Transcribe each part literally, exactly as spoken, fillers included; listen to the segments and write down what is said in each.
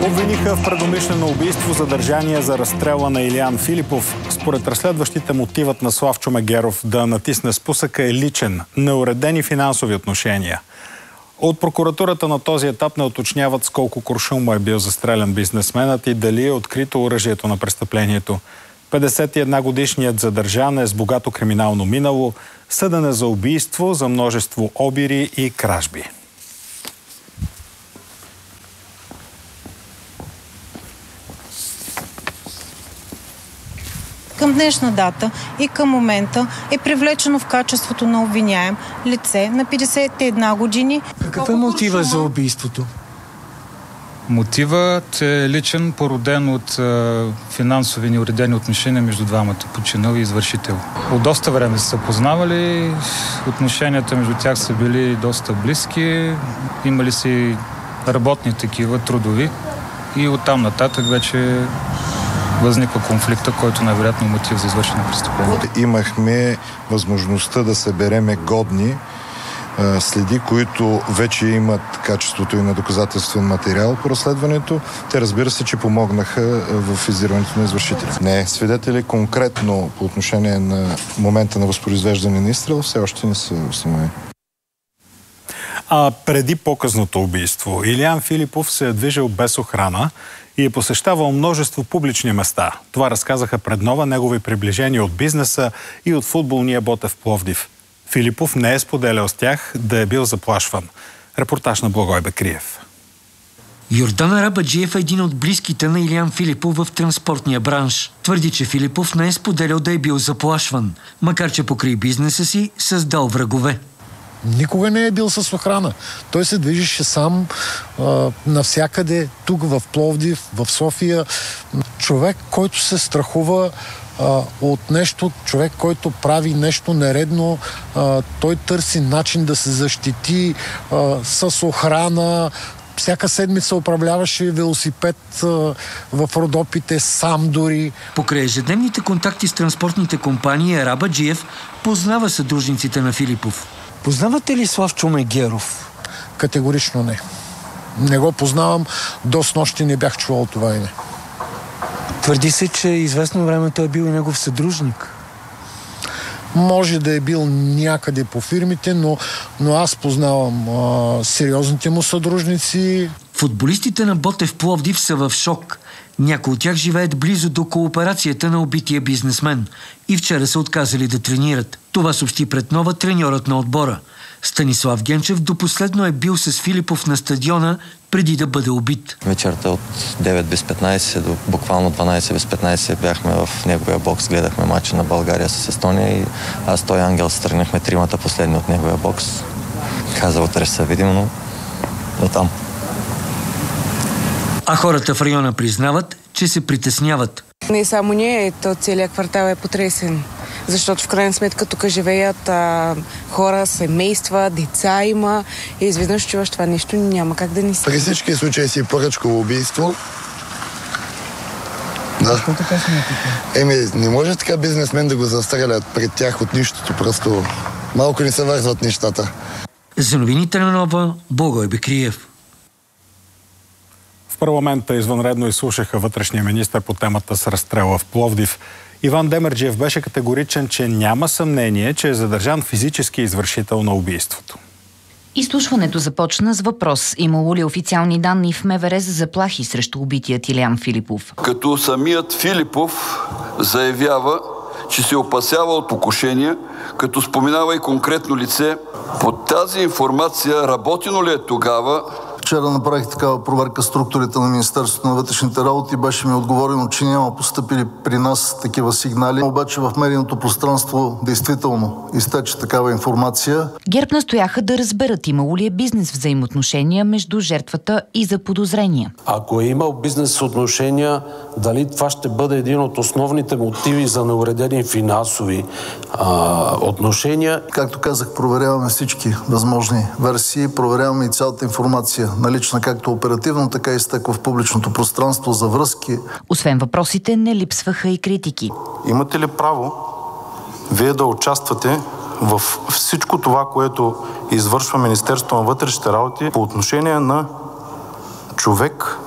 Обвиниха в предумишлено убийство задържание за разстрела на Илиян Филипов. Според разследващите, мотивът на Славчо Мегеров да натисне спусъка е личен, неуредени финансови отношения. От прокуратурата на този етап не уточняват с колко куршум му е бил застрелян бизнесменът и дали е открито оръжието на престъплението. петдесет и една годишният задържан е с богато криминално минало, съден е за убийство, за множество обири и кражби. Към днешна дата и към момента е привлечено в качеството на обвиняем лице на петдесет и една години. Какъв е мотива за убийството? Мотивът е личен, породен от е, финансови неуредени отношения между двамата, починал и извършител. От доста време са се познавали, отношенията между тях са били доста близки, имали си работни такива, трудови и оттам нататък вече възниква конфликта, който най-вероятно е мотив за извършено престъпление. Имахме възможността да събереме годни а, следи, които вече имат качеството и на доказателствен материал по разследването. Те, разбира се, че помогнаха в издирването на извършителя. Не, свидетели конкретно по отношение на момента на възпроизвеждане на изстрел все още не са установени. А преди по-късното убийство Илиян Филипов се е движил без охрана и е посещавал множество публични места. Това разказаха пред Нова негови приближения от бизнеса и от футболния Ботев Пловдив. Филипов не е споделял с тях да е бил заплашван. Репортаж на Благой Бекриев. Йордан Арабаджиев е един от близките на Илиян Филипов в транспортния бранш. Твърди, че Филипов не е споделял да е бил заплашван, макар че покрай бизнеса си създал врагове. Никога не е бил с охрана. Той се движеше сам а, навсякъде, тук в Пловдив, в София. Човек, който се страхува а, от нещо, човек, който прави нещо нередно, а, той търси начин да се защити а, с охрана. Всяка седмица управляваше велосипед а, в Родопите, сам дори. Покрай ежедневните контакти с транспортните компании, Арабаджиев познава съдружниците на Филипов. Познавате ли Славчо Мегеров? Категорично не. Не го познавам. До снощи не бях чувал това име. Твърди се, че известно време той е бил и негов съдружник. Може да е бил някъде по фирмите, но, но аз познавам а, сериозните му съдружници. Футболистите на Ботев Пловдив са в шок. Някои от тях живеят близо до кооперацията на убития бизнесмен и вчера са отказали да тренират. Това съобщи пред Нова треньорът на отбора. Станислав Генчев допоследно е бил с Филипов на стадиона преди да бъде убит. Вечерта от девет без петнайсет до буквално дванайсет без петнайсет бяхме в неговия бокс, гледахме мача на България с Естония и аз той Ангел се тръгнахме тримата последни от неговия бокс. Каза, утре ще се видим, но до там. А хората в района признават, че се притесняват. Не само ние, то целият квартал е потресен. Защото в крайна сметка тук живеят а, хора, семейства, деца има и изведнъж чуваш това нещо, няма как да ни се. При всички случаи си поръчково убийство. Да. Еми, не може така бизнесмен да го застрелят пред тях от нищото, просто малко не се вързват нещата. За новините на Нова, Благой Бекриев. В парламента извънредно изслушаха вътрешния министър по темата с разстрела в Пловдив. Иван Демерджиев беше категоричен, че няма съмнение, че е задържан физически извършител на убийството. Изслушването започна с въпрос: имало ли официални данни в МВР за заплахи срещу убитият Илиян Филипов? Като самият Филипов заявява, че се опасява от покушения, като споменава и конкретно лице. Под тази информация работено ли е тогава? Вчера направих такава проверка структурите на Министерството на вътрешните работи. Беше ми отговорено, че няма постъпили при нас такива сигнали. Обаче в медийното пространство действително изтече такава информация. ГЕРБ настояха да разберат имало ли е бизнес взаимоотношения между жертвата и заподозрения. Ако е имал бизнес отношения, дали това ще бъде един от основните мотиви за неуредени финансови а, отношения? Както казах, проверяваме всички възможни версии, проверяваме и цялата информация, налична както оперативно, така и стъква в публичното пространство за връзки. Освен въпросите, не липсваха и критики. Имате ли право вие да участвате в всичко това, което извършва Министерството на вътрешните работи по отношение на човек,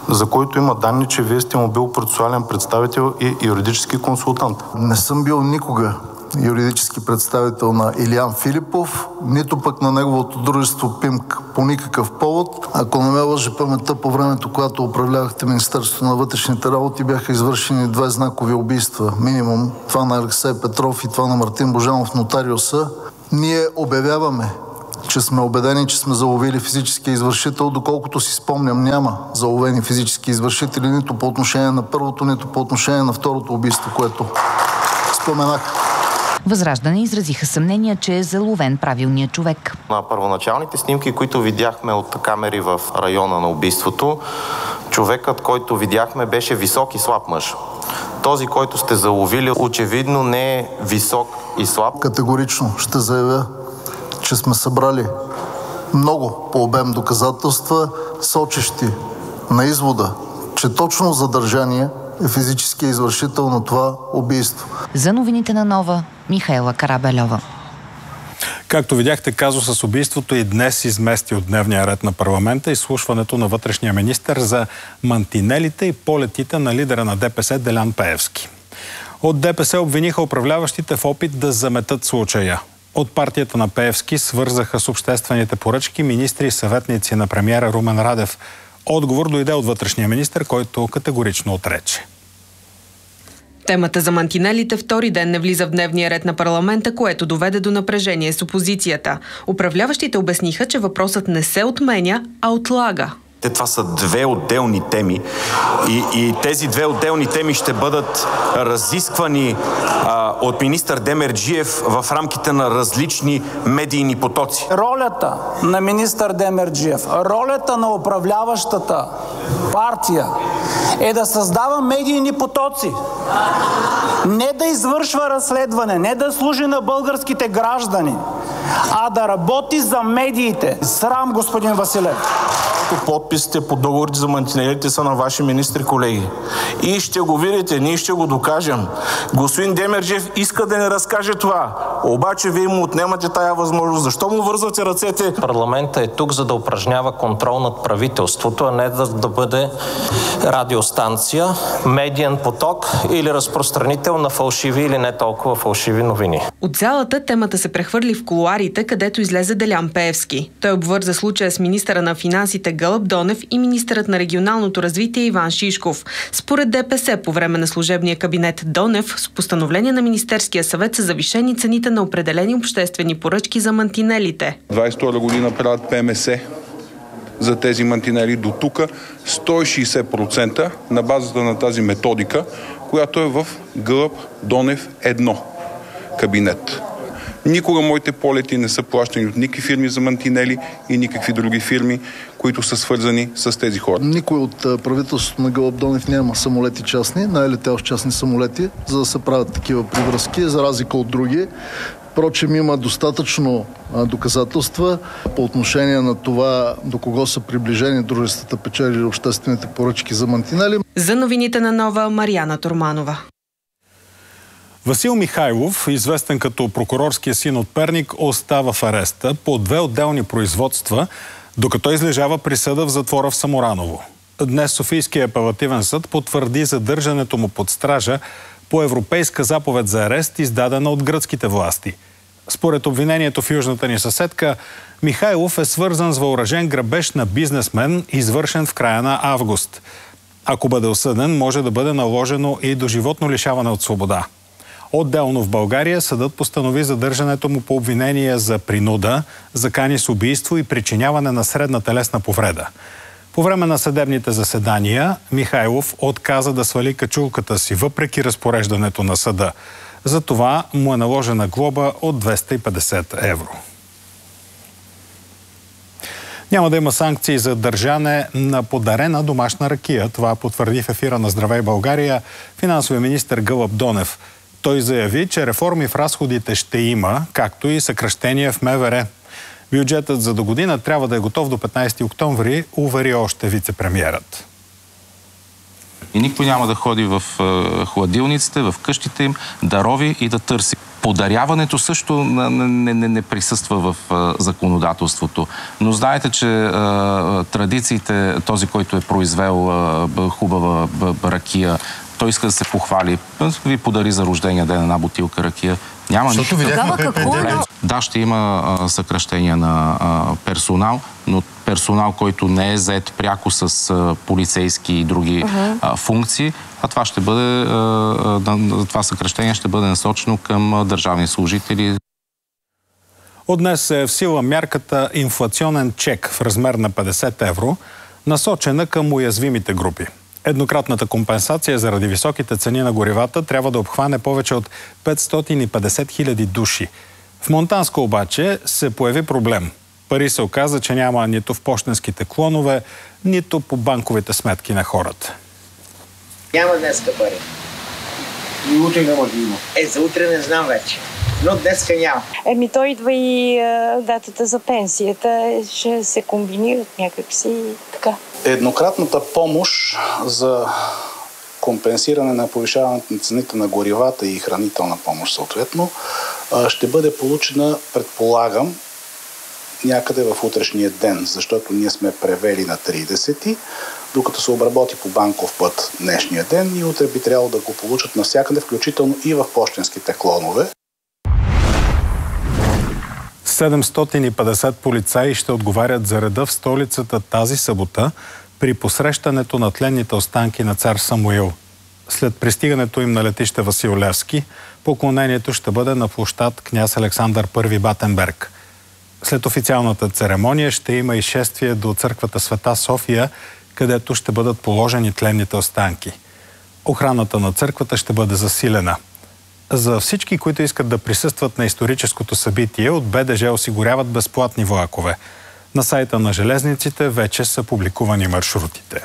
за който има данни, че вие сте му бил процесуален представител и юридически консултант. Не съм бил никога юридически представител на Илиян Филипов, нито пък на неговото дружество ПИМК по никакъв повод. Ако не ме лъже паметта, по времето, когато управлявахте Министерството на вътрешните работи, бяха извършени две знакови убийства. Минимум това на Алексей Петров и това на Мартин Божанов, нотариуса. Ние обявяваме, че сме убедени, че сме заловили физически извършител. Доколкото си спомням, няма заловени физически извършители нито по отношение на първото, нито по отношение на второто убийство, което споменах. Възраждане изразиха съмнения, че е заловен правилният човек. На първоначалните снимки, които видяхме от камери в района на убийството, човекът, който видяхме, беше висок и слаб мъж. Този, който сте заловили, очевидно не е висок и слаб. Категорично ще заявя, че сме събрали много по обем доказателства, сочещи на извода, че точно задържание е физически извършител на това убийство. За новините на Нова, Михаела Карабельова. Както видяхте, казусът с убийството и днес измести от дневния ред на парламента изслушването на вътрешния министър за мантинелите и полетите на лидера на ДПС Делян Пеевски. От ДПС обвиниха управляващите в опит да заметат случая. От партията на Пеевски свързаха с обществените поръчки министри и съветници на премиера Румен Радев. Отговор дойде от вътрешния министър, който категорично отрече. Темата за мантинелите втори ден не влиза в дневния ред на парламента, което доведе до напрежение с опозицията. Управляващите обясниха, че въпросът не се отменя, а отлага. Това са две отделни теми и, и тези две отделни теми ще бъдат разисквани а, от министър Демерджиев в рамките на различни медийни потоци. Ролята на министър Демерджиев, ролята на управляващата партия е да създава медийни потоци. Не да извършва разследване, не да служи на българските граждани, а да работи за медиите. Срам, господин Василев! Подписите по договорите за мантинелите са на ваши министри, колеги. И ще го видите, ние ще го докажем. Господин Демерджиев иска да не разкаже това. Обаче вие му отнемате тая възможност. Защо му вързвате ръцете? Парламентът е тук, за да упражнява контрол над правителството, а не да, да бъде радиостанция, медиен поток или разпространител на фалшиви или не толкова фалшиви новини. От залата темата се прехвърли в кулоарите, където излезе Делян Пеевски. Той обвърза случая с министъра на финансите Гълъб Донев и министърът на регионалното развитие Иван Шишков. Според ДПС по време на служебния кабинет Донев с постановление на Министерския съвет са завишени цените на определени обществени поръчки за мантинелите. двадесет и втора година правят ПМС за тези мантинели до тук сто и шейсет процента на базата на тази методика, която е в Гълъб Донев едно кабинет. Никога моите полети не са плащани от никакви фирми за мантинели и никакви други фирми, които са свързани с тези хора. Никой от правителството на Гълъб Донев няма самолети частни, най-летял с частни самолети, за да се правят такива привръзки, за разлика от други. Впрочем, има достатъчно а, доказателства по отношение на това до кого са приближени дружествата, печелили обществените поръчки за мантинели. За новините на Нова, Мариана Торманова. Васил Михайлов, известен като прокурорския син от Перник, остава в ареста по две отделни производства, докато излежава присъда в затвора в Самураново. Днес Софийския апелативен съд потвърди задържането му под стража по европейска заповед за арест, издадена от гръцките власти. Според обвинението в южната ни съседка, Михайлов е свързан с въоръжен грабеж на бизнесмен, извършен в края на август. Ако бъде осъден, може да бъде наложено и доживотно лишаване от свобода. Отделно в България съдът постанови задържането му по обвинение за принуда, закани с убийство и причиняване на средна телесна повреда. По време на съдебните заседания Михайлов отказа да свали качулката си, въпреки разпореждането на съда. За това му е наложена глоба от двеста и петдесет евро. Няма да има санкции за държане на подарена домашна ракия. Това потвърди в ефира на Здравей България финансовия министър Гълъб Донев. Той заяви, че реформи в разходите ще има, както и съкращения в МВР. Бюджетът за до година трябва да е готов до петнайсети октомври, увери още вице-премиерът. И никой няма да ходи в хладилниците, в къщите им, да рови и да търси. Подаряването също не, не, не присъства в а, законодателството. Но знаете, че а, традициите, този, който е произвел а, хубава а, ракия, той иска да се похвали. Ви подари за рождения ден една бутилка ракия. Няма нищо. Тогава какво? Да, ще има а, съкращение на а, персонал, но персонал, който не е зает пряко с а, полицейски и други uh-huh. а, функции, а това ще бъде, а, а, това съкращение ще бъде насочено към а, държавни служители. От днес е в сила мярката инфлационен чек в размер на петдесет евро, насочена към уязвимите групи. Еднократната компенсация заради високите цени на горивата трябва да обхване повече от петстотин и петдесет хиляди души. В Монтанско обаче се появи проблем. Пари се оказа, че няма нито в пощенските клонове, нито по банковите сметки на хората. Няма днеска пари. И утре няма да има. Е, за утре не знам вече. Но днеска няма. Еми, той идва и а, датата за пенсията. Ще се комбинират някакси така. Еднократната помощ за компенсиране на повишаването на цените на горивата и хранителна помощ съответно ще бъде получена, предполагам, някъде в утрешния ден, защото ние сме превели на тридесети, докато се обработи по банков път днешния ден и утре би трябвало да го получат навсякъде, включително и в пощенските клонове. седемстотин и петдесет полицаи ще отговарят за реда в столицата тази събота при посрещането на тленните останки на цар Самуил. След пристигането им на летище Васил Левски, поклонението ще бъде на площад Княз Александър Първи Батенберг. След официалната церемония ще има и шествие до църквата Света София, където ще бъдат положени тленните останки. Охраната на църквата ще бъде засилена. За всички, които искат да присъстват на историческото събитие, от БДЖ осигуряват безплатни влакове. На сайта на железниците вече са публикувани маршрутите.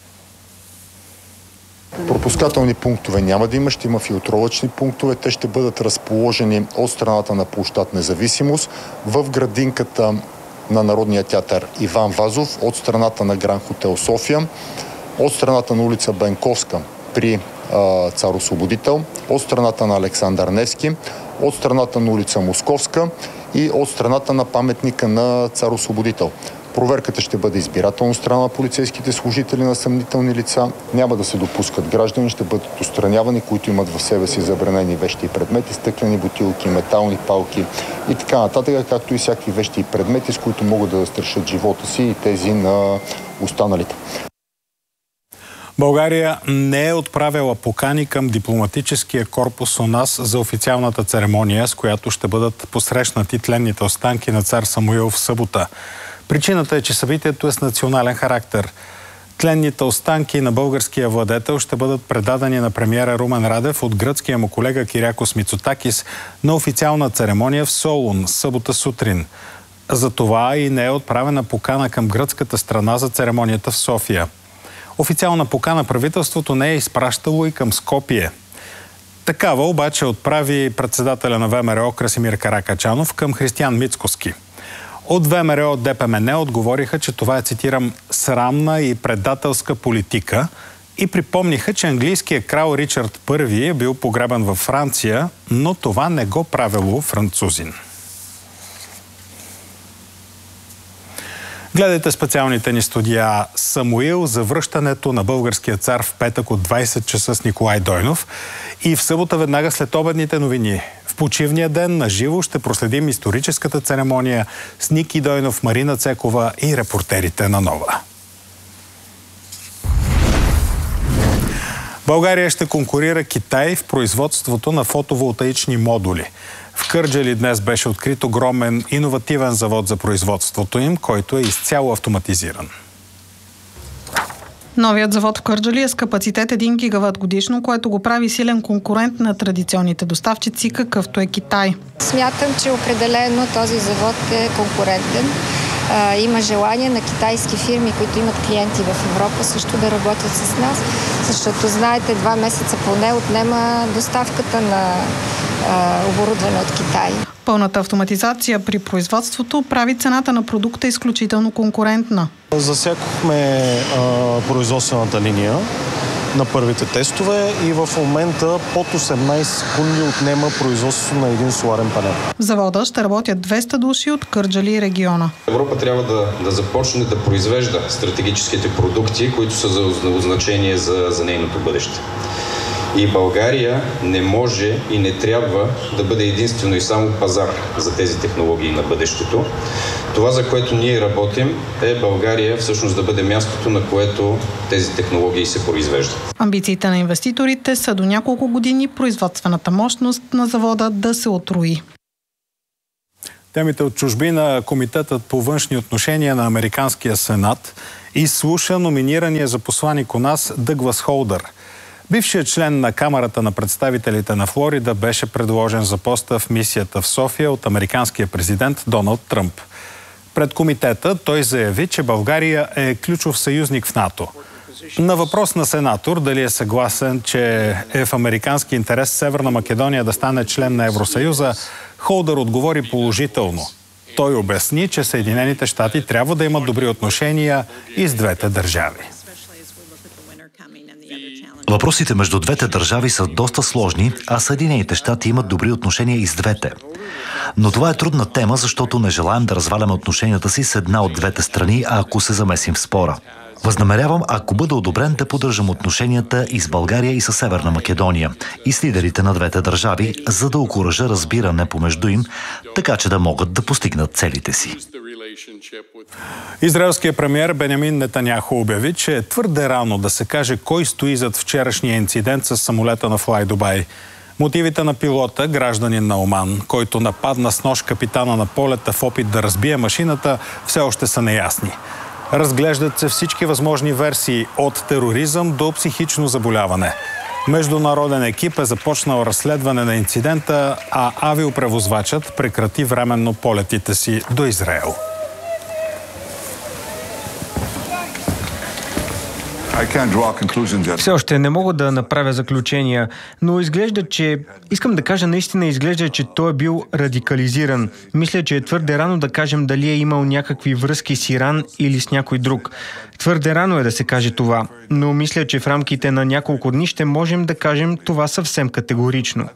Пропускателни пунктове няма да има, ще има филтровъчни пунктове. Те ще бъдат разположени от страната на площад Независимост в градинката на Народния театър Иван Вазов, от страната на Гранд Хотел София, от страната на улица Бенковска при а, Цар Освободител, от страната на Александър Невски, от страната на улица Московска и от страната на паметника на Цар Освободител. Проверката ще бъде избирателно страна на полицейските служители на съмнителни лица. Няма да се допускат граждани, ще бъдат отстранявани, които имат в себе си забранени вещи и предмети, стъклени бутилки, метални палки и така нататък, както и всякакви вещи и предмети, с които могат да застрашат живота си и тези на останалите. България не е отправила покани към дипломатическия корпус у нас за официалната церемония, с която ще бъдат посрещнати тленните останки на цар Самуил в събота. Причината е, че събитието е с национален характер. Тленните останки на българския владетел ще бъдат предадени на премиера Румен Радев от гръцкия му колега Кирякос Мицотакис на официална церемония в Солун събота сутрин. Затова и не е отправена покана към гръцката страна за церемонията в София. Официална покана правителството не е изпращало и към Скопие. Такава обаче отправи председателя на ВМРО Красимир Каракачанов към Християн Мицкоски. От ВМРО ДПМН отговориха, че това е, цитирам, срамна и предателска политика и припомниха, че английският крал Ричард Първи е бил погребан във Франция, но това не го правило французин. Гледайте специалните ни студия Самуил за връщането на българския цар в петък от двайсет часа с Николай Дойнов и в събота веднага след обедните новини. В почивния ден на живо ще проследим историческата церемония с Ники Дойнов, Марина Цекова и репортерите на Нова. България ще конкурира Китай в производството на фотоволтаични модули. В Кърджали днес беше открит огромен иновативен завод за производството им, който е изцяло автоматизиран. Новият завод в Кърджали е с капацитет един гигават годишно, което го прави силен конкурент на традиционните доставчици, какъвто е Китай. Смятам, че определено този завод е конкурентен. А, има желание на китайски фирми, които имат клиенти в Европа, също да работят с нас, защото, знаете, два месеца поне отнема доставката на а, оборудване от Китай. Пълната автоматизация при производството прави цената на продукта изключително конкурентна. Засякохме а, производствената линия на първите тестове и в момента под осемнайсет секунди отнема производството на един соларен панел. В завода ще работят двеста души от Кърджали и региона. Европа трябва да, да започне да произвежда стратегическите продукти, които са за значение за, за нейното бъдеще. И България не може и не трябва да бъде единствено и само пазар за тези технологии на бъдещето. Това, за което ние работим, е България всъщност да бъде мястото, на което тези технологии се произвеждат. Амбициите на инвеститорите са до няколко години производствената мощност на завода да се утрои. Темите от чужбина. Комитетът по външни отношения на Американския сенат изслуша номинирания за посланик у нас Дъглас Холдър. Бившият член на Камарата на представителите на Флорида беше предложен за поста в мисията в София от американския президент Доналд Тръмп. Пред комитета той заяви, че България е ключов съюзник в НАТО. На въпрос на сенатор дали е съгласен, че е в американски интерес Северна Македония да стане член на Евросъюза, Холдър отговори положително. Той обясни, че Съединените щати трябва да имат добри отношения и с двете държави. Въпросите между двете държави са доста сложни, а Съединените щати имат добри отношения и с двете. Но това е трудна тема, защото не желаем да разваляме отношенията си с една от двете страни, ако се замесим в спора. Възнамерявам, ако бъда одобрен, да поддържам отношенията и с България, и с Северна Македония, и с лидерите на двете държави, за да окуража разбиране помежду им, така че да могат да постигнат целите си. Израелският премиер Бенямин Нетаняху обяви, че е твърде рано да се каже кой стои зад вчерашния инцидент с самолета на Fly Dubai. Мотивите на пилота, гражданин на Оман, който нападна с нож капитана на полета в опит да разбие машината, все още са неясни. Разглеждат се всички възможни версии от тероризъм до психично заболяване. Международен екип е започнал разследване на инцидента, а авиопревозвачът прекрати временно полетите си до Израел. Все още не мога да направя заключения, но изглежда, че... Искам да кажа, наистина изглежда, че той е бил радикализиран. Мисля, че е твърде рано да кажем дали е имал някакви връзки с Иран или с някой друг. Твърде рано е да се каже това, но мисля, че в рамките на няколко дни ще можем да кажем това съвсем категорично.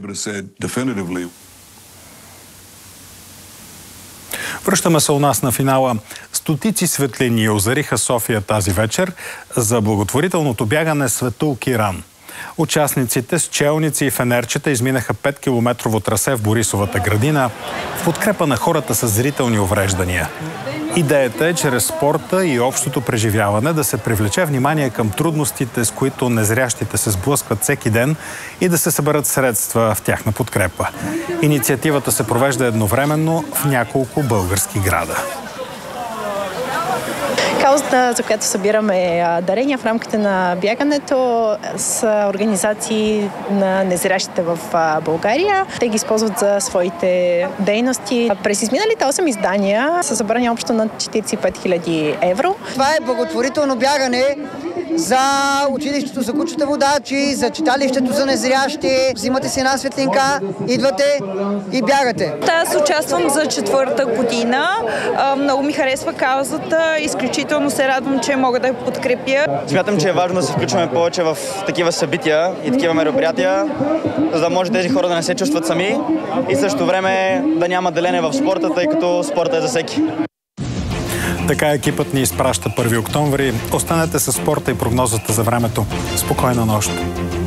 Връщаме се у нас на финала. Стотици светлини озариха София тази вечер за благотворителното бягане Светулки Ран. Участниците с челници и фенерчета изминаха петкилометрово трасе в Борисовата градина в подкрепа на хората с зрителни увреждания. Идеята е чрез спорта и общото преживяване да се привлече внимание към трудностите, с които незрящите се сблъскват всеки ден и да се съберат средства в тяхна подкрепа. Инициативата се провежда едновременно в няколко български града. Каузата, за която събираме дарения в рамките на бягането, с организации на незрящите в България. Те ги използват за своите дейности. През изминалите осем издания са събрани общо над четирийсет и пет хиляди евро. Това е благотворително бягане за училището за кучета водачи, за читалището за незрящи. Взимате си една светлинка, идвате и бягате. Аз участвам за четвърта година. Много ми харесва каузата. Изключително се радвам, че мога да я подкрепя. Смятам, че е важно да се включваме повече в такива събития и такива мероприятия, за да може тези хора да не се чувстват сами и също време да няма делене в спорта, тъй като спорта е за всеки. Така екипът ни изпраща първи октомври. Останете със спорта и прогнозата за времето. Спокойна нощ!